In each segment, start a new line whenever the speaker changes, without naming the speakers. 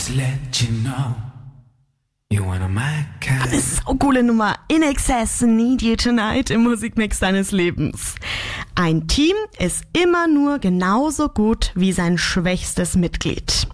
to let you know you're one of my kind.
Eine saucoole Nummer. In Excess, Need You Tonight im Musikmix deines Lebens. Ein Team ist immer nur genauso gut wie sein schwächstes Mitglied.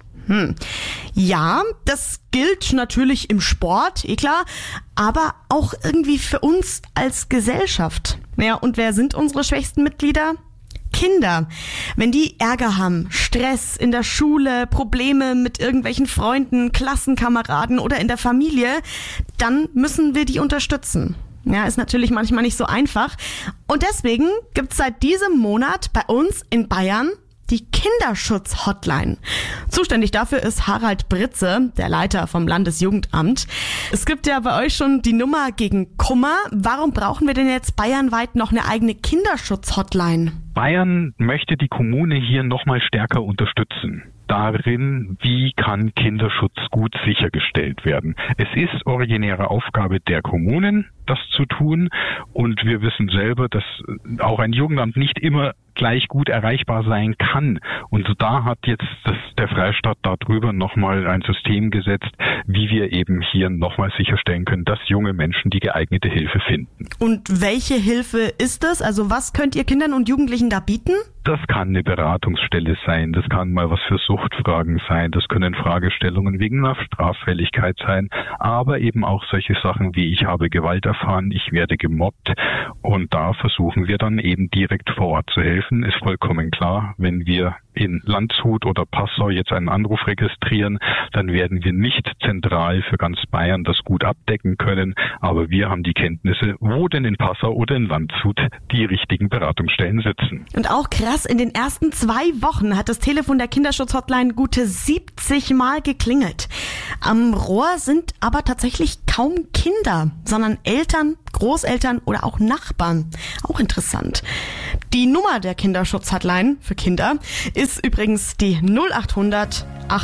Ja, das gilt natürlich im Sport, klar, aber auch irgendwie für uns als Gesellschaft. Ja, und wer sind unsere schwächsten Mitglieder? Kinder. Wenn die Ärger haben, Stress in der Schule, Probleme mit irgendwelchen Freunden, Klassenkameraden oder in der Familie, dann müssen wir die unterstützen. Ja, ist natürlich manchmal nicht so einfach. Und deswegen gibt's seit diesem Monat bei uns in Bayern die Kinderschutz-Hotline. Zuständig dafür ist Harald Britze, der Leiter vom Landesjugendamt. Es gibt ja bei euch schon die Nummer gegen Kummer. Warum brauchen wir denn jetzt bayernweit noch eine eigene Kinderschutz-Hotline?
Bayern möchte die Kommune hier nochmal stärker unterstützen. Darin, wie kann Kinderschutz gut sichergestellt werden. Es ist originäre Aufgabe der Kommunen, das zu tun. Und wir wissen selber, dass auch ein Jugendamt nicht immer gleich gut erreichbar sein kann. Und so da hat jetzt der Freistaat darüber nochmal ein System gesetzt, wie wir eben hier nochmal sicherstellen können, dass junge Menschen die geeignete Hilfe finden.
Und welche Hilfe ist das? Also was könnt ihr Kindern und Jugendlichen da bieten?
Das kann eine Beratungsstelle sein, das kann mal was für Suchtfragen sein, das können Fragestellungen wegen einer Straffälligkeit sein, aber eben auch solche Sachen wie ich habe Gewalt erfahren, ich werde gemobbt, und da versuchen wir dann eben direkt vor Ort zu helfen. Ist vollkommen klar, wenn wir in Landshut oder Passau jetzt einen Anruf registrieren, dann werden wir nicht zentral für ganz Bayern das gut abdecken können, aber wir haben die Kenntnisse, wo denn in Passau oder in Landshut die richtigen Beratungsstellen sitzen.
Und auch krass, in den ersten 2 Wochen hat das Telefon der Kinderschutz-Hotline gute 70 Mal geklingelt. Am Rohr sind aber tatsächlich kaum Kinder, sondern Eltern, Großeltern oder auch Nachbarn. Auch interessant. Die Nummer der Kinderschutz-Hotline für Kinder ist übrigens die 0800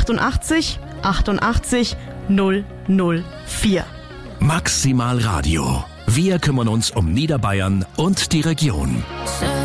88 88 004.
Maximal Radio. Wir kümmern uns um Niederbayern und die Region.